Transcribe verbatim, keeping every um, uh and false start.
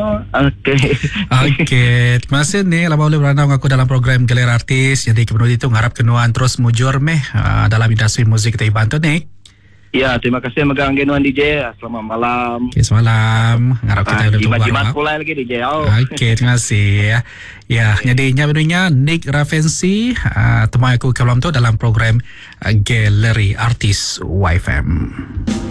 Okay. Okay, terima kasih ni lah boleh beranau aku dalam program Galeri Artis. Jadi kemudian itu ngarap kenuan terus mujur meh uh, dalam industri muzik kita bantu ni. Ya, terima kasih megang genuan D J. Selamat malam. Okay, semalam ngarap kita Ah, udah tunggu jimat-jimat barang. pula lagi D J. Oh. Okay, terima kasih. Ya, jadi nya benunya Nick Ravensi uh, temui aku ke malam tu dalam program uh, Galeri Artis Y F M.